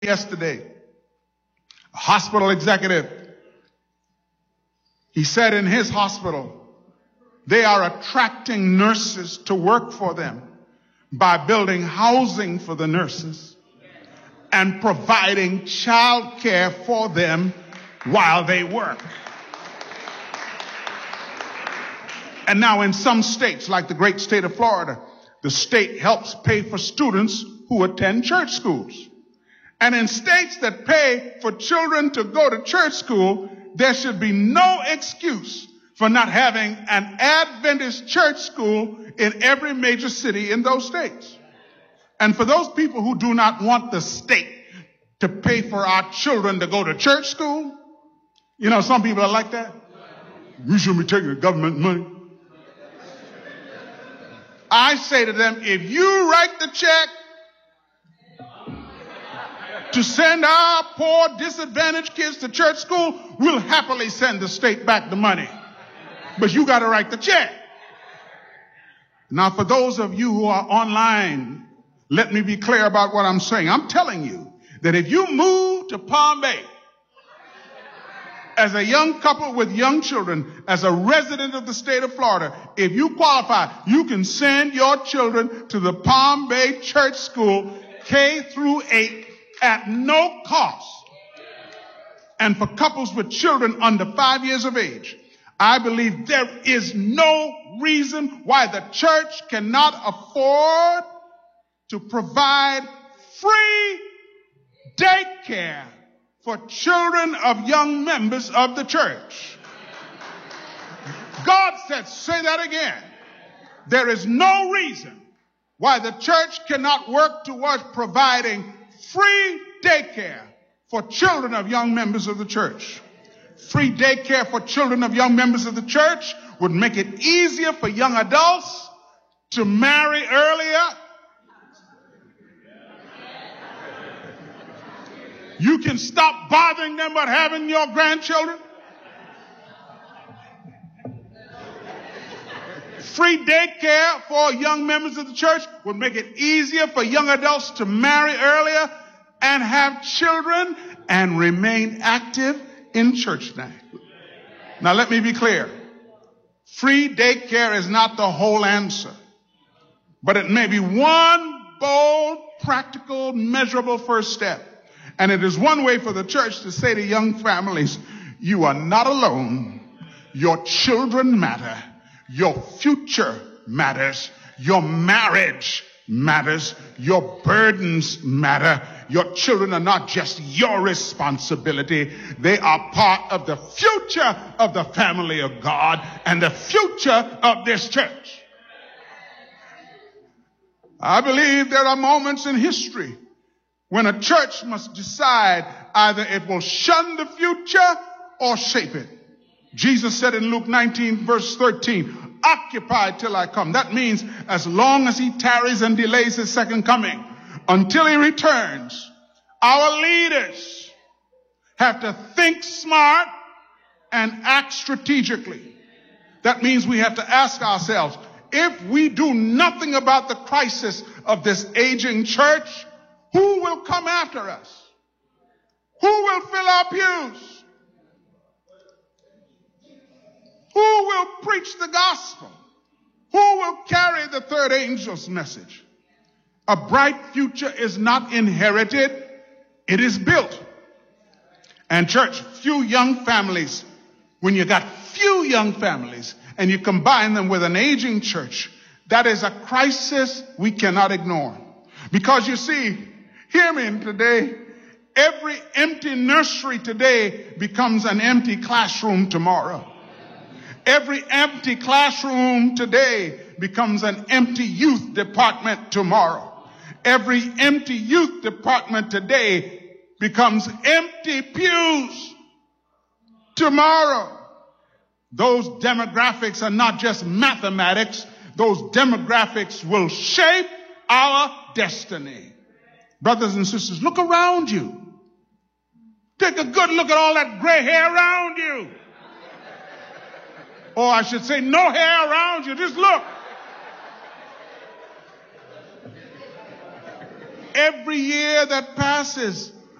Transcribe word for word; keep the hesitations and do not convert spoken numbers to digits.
yesterday, a hospital executive, he said in his hospital, they are attracting nurses to work for them by building housing for the nurses and providing child care for them while they work. And now in some states, like the great state of Florida, the state helps pay for students who attend church schools. And in states that pay for children to go to church school, there should be no excuse for not having an Adventist church school in every major city in those states. And for those people who do not want the state to pay for our children to go to church school, you know, some people are like that. We shouldn't be taking the government money. I say to them, if you write the check to send our poor, disadvantaged kids to church school, we'll happily send the state back the money. But you got to write the check. Now, for those of you who are online, let me be clear about what I'm saying. I'm telling you that if you move to Palm Bay as a young couple with young children, as a resident of the state of Florida, if you qualify, you can send your children to the Palm Bay Church School, K through eight, at no cost. And for couples with children under five years of age, I believe there is no reason why the church cannot afford to provide free daycare for children of young members of the church. God said, say that again. There is no reason why the church cannot work towards providing free daycare for children of young members of the church. Free daycare for children of young members of the church would make it easier for young adults to marry earlier. You can stop bothering them about having your grandchildren. Free daycare for young members of the church would make it easier for young adults to marry earlier and have children and remain active in church life. Now let me be clear. Free daycare is not the whole answer, but it may be one bold, practical, measurable first step. And it is one way for the church to say to young families, you are not alone. Your children matter. Your future matters. Your marriage matters. Your burdens matter. Your children are not just your responsibility. They are part of the future of the family of God and the future of this church. I believe there are moments in history when a church must decide either it will shun the future or shape it. Jesus said in Luke nineteen, verse thirteen, occupy till I come. That means as long as he tarries and delays his second coming, until he returns, our leaders have to think smart and act strategically. That means we have to ask ourselves, if we do nothing about the crisis of this aging church, who will come after us? Who will fill our pews? Who will preach the gospel? Who will carry the third angel's message? A bright future is not inherited, it is built. And church, few young families, when you got few young families and you combine them with an aging church, that is a crisis we cannot ignore. Because you see, hear me today, every empty nursery today becomes an empty classroom tomorrow. Every empty classroom today becomes an empty youth department tomorrow. Every empty youth department today becomes empty pews tomorrow. Those demographics are not just mathematics. Those demographics will shape our destiny. Brothers and sisters, look around you. Take a good look at all that gray hair around you. Or I should say no hair around you. Just look. Every year that passes,